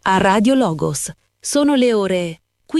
a Radio Logos. Sono le ore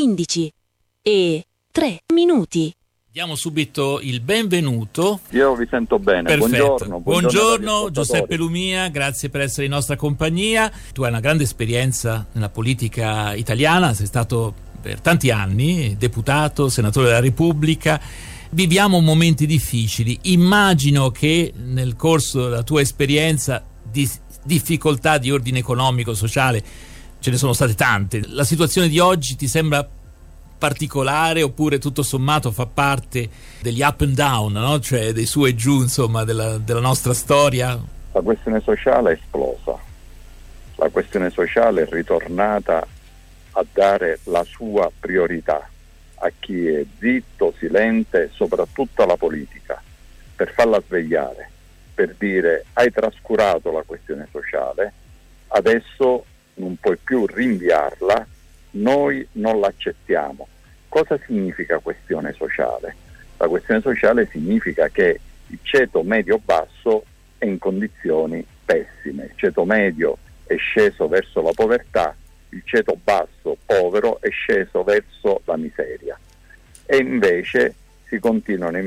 15:03. Diamo subito il benvenuto. Io vi sento bene. Perfetto. Buongiorno Giuseppe Lumia, grazie per essere in nostra compagnia. Tu hai una grande esperienza nella politica italiana, sei stato per tanti anni deputato, senatore della Repubblica. Viviamo momenti difficili. Immagino che nel corso della tua esperienza di difficoltà di ordine economico, sociale, ce ne sono state tante. La situazione di oggi ti sembra particolare oppure tutto sommato fa parte degli up and down, no? Cioè dei su e giù, insomma, della nostra storia? La questione sociale è esplosa. La questione sociale è ritornata a dare la sua priorità a chi è zitto, silente, soprattutto alla politica, per farla svegliare, per dire: hai trascurato la questione sociale, adesso non puoi più rinviarla, noi non l'accettiamo. Cosa significa questione sociale? La questione sociale significa che il ceto medio-basso è in condizioni pessime, il ceto medio è sceso verso la povertà, il ceto basso, povero, è sceso verso la miseria. E invece si continuano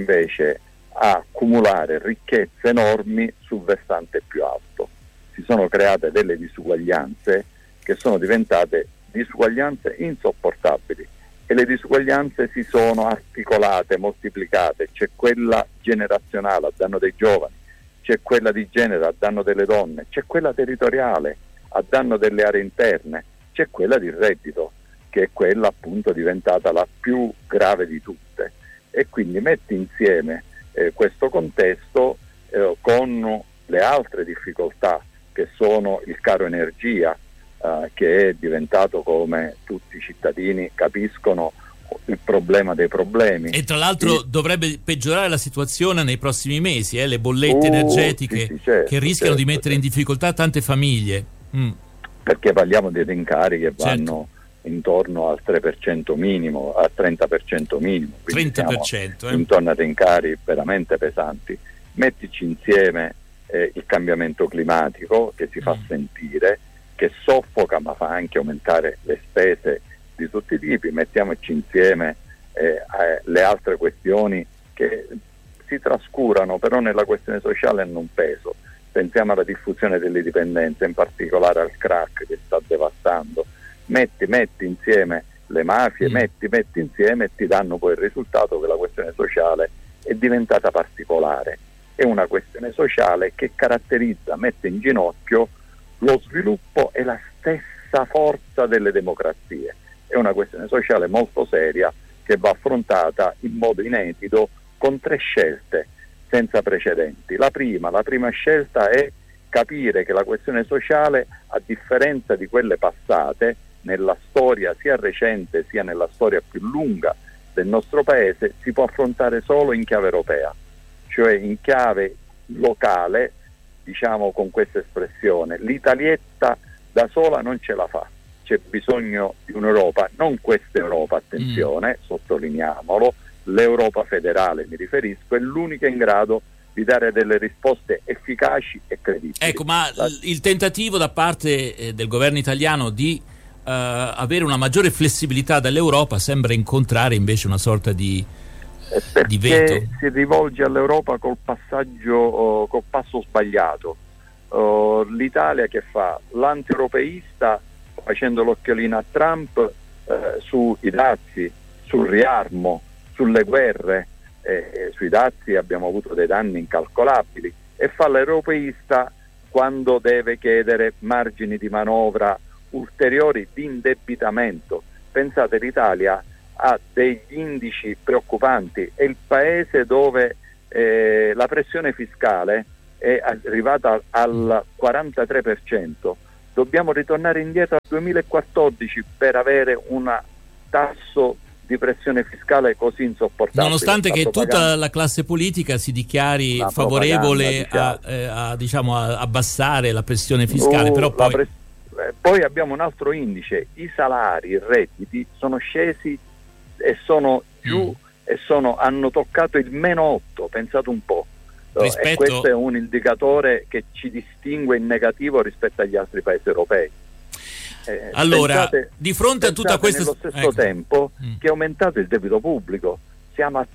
a accumulare ricchezze enormi sul versante più alto. Si sono create delle disuguaglianze che sono diventate disuguaglianze insopportabili, e le disuguaglianze si sono articolate, moltiplicate. C'è quella generazionale a danno dei giovani, c'è quella di genere a danno delle donne, c'è quella territoriale a danno delle aree interne, c'è quella di reddito, che è quella appunto diventata la più grave di tutte. E quindi metti insieme questo contesto con le altre difficoltà, che sono il caro energia, che è diventato, come tutti i cittadini capiscono, il problema dei problemi. E tra l'altro dovrebbe peggiorare la situazione nei prossimi mesi, le bollette energetiche certo, che rischiano di mettere in difficoltà tante famiglie. Perché parliamo di rincari che vanno intorno al 3% minimo, al 30% minimo. 30%. Intorno a rincari veramente pesanti. Mettici insieme il cambiamento climatico che si fa sentire, che soffoca ma fa anche aumentare le spese di tutti i tipi. Mettiamoci insieme le altre questioni che si trascurano, però nella questione sociale hanno un peso. Pensiamo alla diffusione delle dipendenze, in particolare al crack che sta devastando. Metti insieme le mafie, metti insieme e ti danno poi il risultato che la questione sociale è diventata particolare. È una questione sociale che caratterizza, mette in ginocchio lo sviluppo e la stessa forza delle democrazie. È una questione sociale molto seria che va affrontata in modo inedito con 3 scelte senza precedenti. La prima scelta è capire che la questione sociale, a differenza di quelle passate nella storia sia recente sia nella storia più lunga del nostro paese, si può affrontare solo in chiave europea, cioè in chiave locale. Diciamo con questa espressione, l'Italietta da sola non ce la fa, c'è bisogno di un'Europa, non questa Europa, attenzione, sottolineiamolo, l'Europa federale mi riferisco, è l'unica in grado di dare delle risposte efficaci e credibili. Ecco, ma il tentativo da parte del governo italiano di avere una maggiore flessibilità dall'Europa sembra incontrare invece una sorta di veto. Si rivolge all'Europa col passo sbagliato. L'Italia che fa? L'anti-europeista, facendo l'occhiolino a Trump sui dazi, sul riarmo, sulle guerre. Sui dazi abbiamo avuto dei danni incalcolabili, e fa l'europeista quando deve chiedere margini di manovra ulteriori di indebitamento. Pensate, l'Italia ha degli indici preoccupanti, è il paese dove la pressione fiscale è arrivata al 43%. Dobbiamo ritornare indietro al 2014 per avere un tasso di pressione fiscale così insopportabile. Nonostante che tutta la classe politica si dichiari favorevole a abbassare la pressione fiscale, però poi abbiamo un altro indice: i salari, i redditi sono scesi e sono giù e hanno toccato il -8, pensate un po'. E questo è un indicatore che ci distingue in negativo rispetto agli altri paesi europei. Allora, di fronte a tutta questa... Nello stesso tempo che è aumentato il debito pubblico, siamo a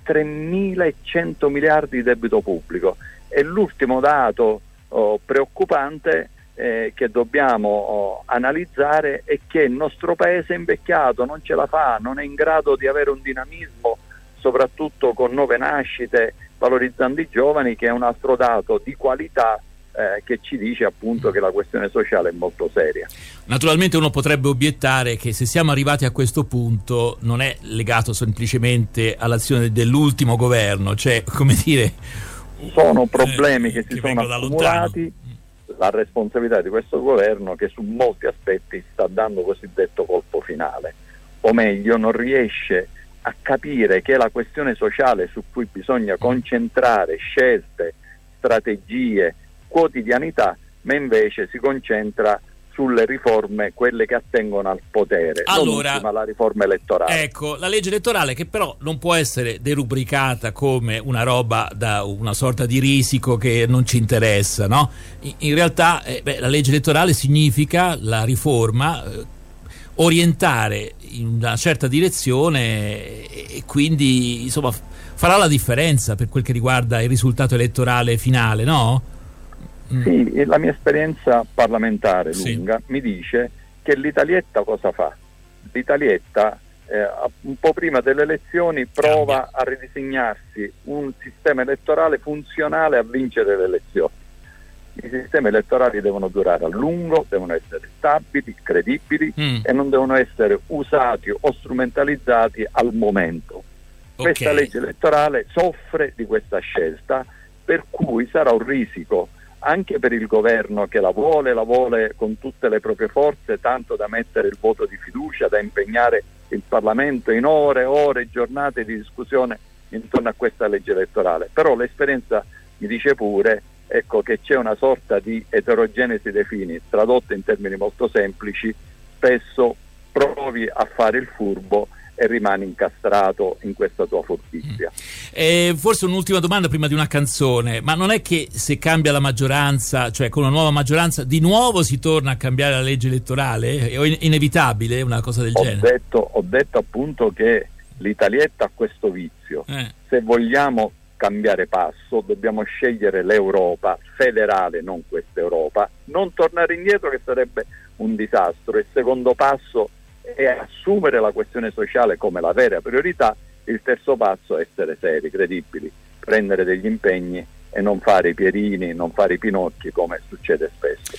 3.100 miliardi di debito pubblico, e l'ultimo dato preoccupante che dobbiamo analizzare è che il nostro paese è invecchiato, non ce la fa, non è in grado di avere un dinamismo, soprattutto con nuove nascite, valorizzando i giovani, che è un altro dato di qualità che ci dice appunto che la questione sociale è molto seria. Naturalmente uno potrebbe obiettare che se siamo arrivati a questo punto non è legato semplicemente all'azione dell'ultimo governo, cioè, come dire, sono problemi che si sono accumulati, lontano. La responsabilità di questo governo, che su molti aspetti sta dando cosiddetto colpo finale, o meglio non riesce a capire che è la questione sociale su cui bisogna concentrare scelte, strategie, quotidianità, ma invece si concentra sulle riforme, quelle che attengono al potere. Allora, non ultima, la riforma elettorale. Ecco, la legge elettorale, che però non può essere derubricata come una roba da una sorta di risico che non ci interessa, no? In realtà la legge elettorale significa la riforma, orientare in una certa direzione, e quindi insomma farà la differenza per quel che riguarda il risultato elettorale finale, no? Sì, la mia esperienza parlamentare lunga mi dice che l'Italietta cosa fa? L'Italietta un po' prima delle elezioni prova a ridisegnarsi un sistema elettorale funzionale a vincere le elezioni. I sistemi elettorali devono durare a lungo, devono essere stabili, credibili e non devono essere usati o strumentalizzati al momento. Questa legge elettorale soffre di questa scelta, per cui sarà un risico anche per il governo che la vuole con tutte le proprie forze, tanto da mettere il voto di fiducia, da impegnare il Parlamento in ore, giornate di discussione intorno a questa legge elettorale. Però l'esperienza mi dice pure, ecco, che c'è una sorta di eterogenesi dei fini, tradotta in termini molto semplici: spesso provi a fare il furbo e rimani incastrato in questa tua furbizia. Forse un'ultima domanda prima di una canzone: ma non è che se cambia la maggioranza, cioè con una nuova maggioranza, di nuovo si torna a cambiare la legge elettorale? È inevitabile una cosa del genere? Ho detto appunto che l'Italietta ha questo vizio. Se vogliamo cambiare passo dobbiamo scegliere l'Europa federale, non questa Europa, non tornare indietro, che sarebbe un disastro. Il secondo passo è assumere la questione sociale come la vera priorità. Il terzo passo è essere seri, credibili, prendere degli impegni e non fare i Pierini, non fare i Pinocchi, come succede spesso.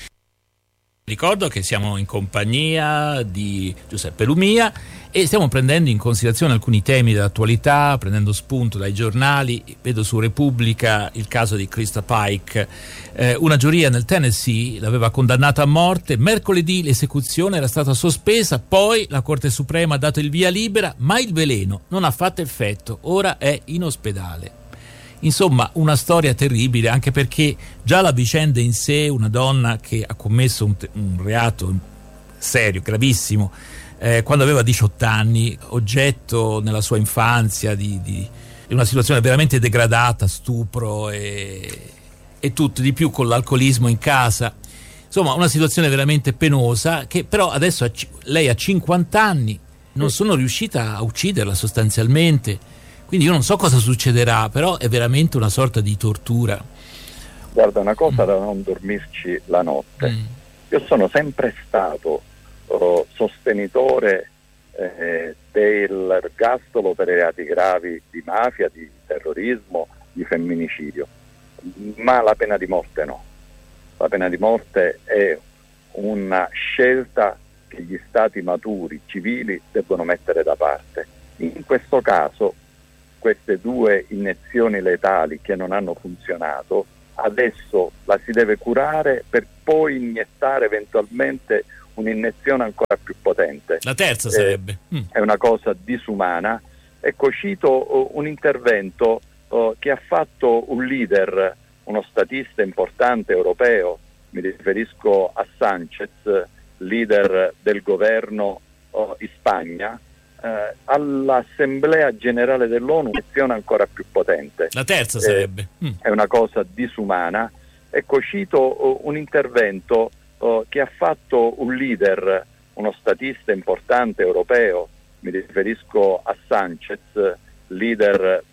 Ricordo che siamo in compagnia di Giuseppe Lumia e stiamo prendendo in considerazione alcuni temi dell'attualità, prendendo spunto dai giornali. Vedo su Repubblica il caso di Krista Pike. Una giuria nel Tennessee l'aveva condannata a morte. Mercoledì l'esecuzione era stata sospesa, poi la Corte Suprema ha dato il via libera, ma il veleno non ha fatto effetto. Ora è in ospedale. Insomma, una storia terribile, anche perché già la vicenda in sé, una donna che ha commesso un reato serio, gravissimo, quando aveva 18 anni, oggetto nella sua infanzia di una situazione veramente degradata, stupro e tutto di più, con l'alcolismo in casa. Insomma, una situazione veramente penosa, che però adesso lei ha 50 anni, non sono riuscita a ucciderla sostanzialmente. Quindi io non so cosa succederà, però è veramente una sorta di tortura. Guarda, una cosa da non dormirci la notte. Io sono sempre stato sostenitore dell'ergastolo per reati gravi di mafia, di terrorismo, di femminicidio, ma la pena di morte no. La pena di morte è una scelta che gli stati maturi, civili, debbono mettere da parte. In questo caso queste due iniezioni letali che non hanno funzionato, adesso la si deve curare per poi iniettare eventualmente un'iniezione ancora più potente. La terza sarebbe. È una cosa disumana. Ecco, cito un intervento che ha fatto un leader, uno statista importante europeo, mi riferisco a Sánchez, leader del governo in Spagna, all'Assemblea Generale dell'ONU, un'azione ancora più potente. La terza sarebbe. È una cosa disumana. Ecco, cito un intervento che ha fatto un leader, uno statista importante europeo, mi riferisco a Sanchez, leader